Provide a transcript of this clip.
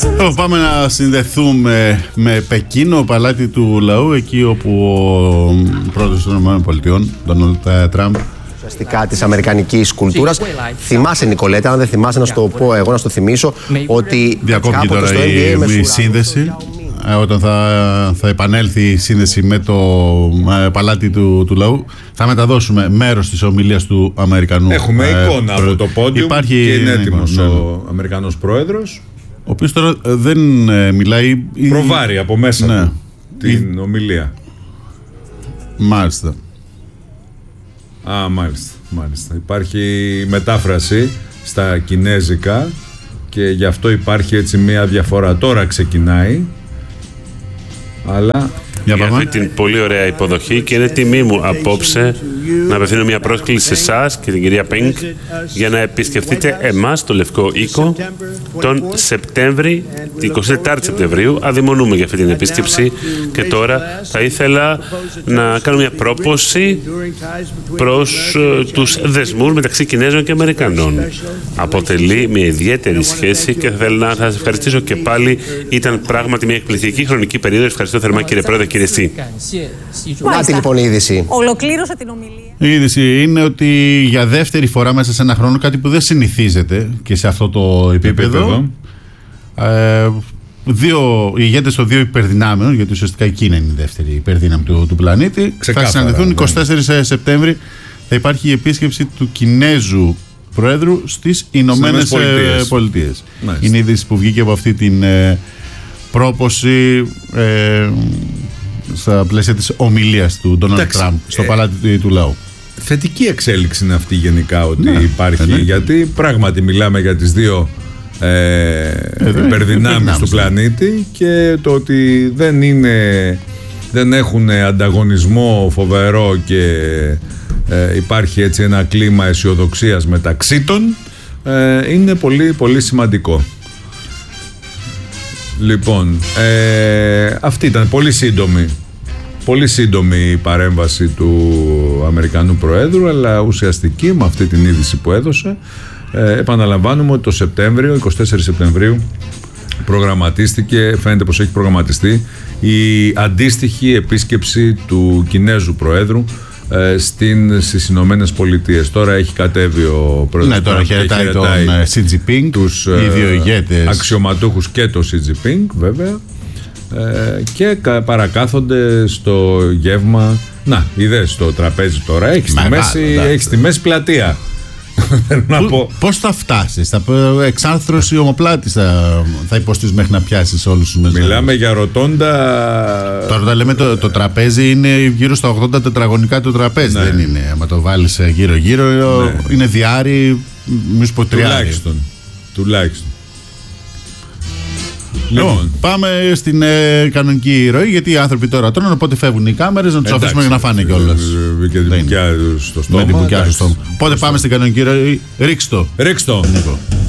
Πάμε να συνδεθούμε με Πεκίνο, παλάτι του λαού, εκεί όπου ο πρόεδρος των ΗΠΑ, Ντόναλντ Τραμπ, ουσιαστικά της αμερικανικής κουλτούρας. Θυμάσαι, Νικολέτα, αν δεν θυμάσαι να σου το πω εγώ, να σου το θυμίσω, ότι διακόπηκε τώρα η σύνδεση. Όταν θα επανέλθει η σύνδεση με το παλάτι του λαού, θα μεταδώσουμε μέρος της ομιλίας του Αμερικανού. Έχουμε εικόνα από το πόντιουμ και είναι έτοιμος ο Αμερικανός πρόεδρος, ο οποίος τώρα δεν μιλάει. Προβάρει από μέσα του την ομιλία. Μάλιστα. Μάλιστα. Υπάρχει μετάφραση στα κινέζικα και γι' αυτό υπάρχει έτσι μια διαφορά. Τώρα ξεκινάει, αλλά για αυτή την πολύ ωραία υποδοχή, και είναι τιμή μου απόψε να απευθύνω μια πρόσκληση σε εσάς και την κυρία Πινκ για να επισκεφτείτε εμάς το Λευκό Οίκο τον Σεπτέμβρη, 24 Σεπτεμβρίου. Αδειμονούμε για αυτή την επίσκεψη και τώρα θα ήθελα να κάνω μια πρόποση προς τους δεσμούς μεταξύ Κινέζων και Αμερικανών. Αποτελεί μια ιδιαίτερη σχέση και θα ήθελα να σας ευχαριστήσω και πάλι. Ήταν πράγματι μια εκπληκτική χρονική περίοδο. Ευχαριστώ θερμά, κύριε Πρόεδρε. Να την λοιπόν η είδηση. Ολοκλήρωσε την ομιλία. Η είδηση είναι ότι για δεύτερη φορά μέσα σε ένα χρόνο, κάτι που δεν συνηθίζεται και σε αυτό το επίπεδο, οι ηγέτες των δύο υπερδυνάμεων, γιατί ουσιαστικά η Κίνα είναι η δεύτερη υπερδύναμη του πλανήτη, θα συναντηθούν 24 Σεπτέμβρη. Θα υπάρχει η επίσκεψη του Κινέζου Προέδρου στις Ηνωμένες Πολιτείες. Είναι η είδηση που βγήκε από αυτή την πρόποση στα πλαίσια της ομιλίας του Ντόναλντ Τραμπ στο παλάτι του λαού. Θετική εξέλιξη είναι αυτή γενικά, ότι υπάρχει, γιατί πράγματι μιλάμε για τις δύο υπερδυνάμεις του πλανήτη, και το ότι δεν έχουν ανταγωνισμό φοβερό και υπάρχει έτσι ένα κλίμα αισιοδοξίας μεταξύ των, είναι πολύ πολύ σημαντικό. Λοιπόν, αυτή ήταν πολύ σύντομη η παρέμβαση του Αμερικανού Προέδρου, αλλά ουσιαστική με αυτή την είδηση που έδωσε. Επαναλαμβάνουμε ότι το Σεπτέμβριο, 24 Σεπτεμβρίου, φαίνεται πως έχει προγραμματιστεί η αντίστοιχη επίσκεψη του Κινέζου Προέδρου στις Ηνωμένες Πολιτείες. Τώρα έχει κατέβει ο πρόεδρος. Ναι, τώρα χαιρετάει τον Xi Jinping, τους δύο ηγέτες, αξιωματούχους και τον Xi Jinping βέβαια, και παρακάθονται στο γεύμα. Να, είδες το τραπέζι τώρα, έχει στη μέση πλατεία. Πώς θα φτάσεις, εξάρθρωση ομοπλάτης θα υποστείς μέχρι να πιάσεις όλους τους μέσα? Μιλάμε για ροτόντα. Τώρα λέμε το τραπέζι είναι γύρω στα 80 τετραγωνικά το τραπέζι, δεν είναι? Άμα το βάλεις γύρω-γύρω, είναι διάρρη, μη σου πω τριάρι. Τουλάχιστον. Λοιπόν, πάμε στην κανονική ροή, γιατί οι άνθρωποι τώρα τρώνε, οπότε φεύγουν οι κάμερες, να τους αφήσουμε για να φάνε κιόλας. Και την μπουκιά στο στόμα. Οπότε πάμε στην κανονική ροή. Ρίξ' το. Ρίξ' το.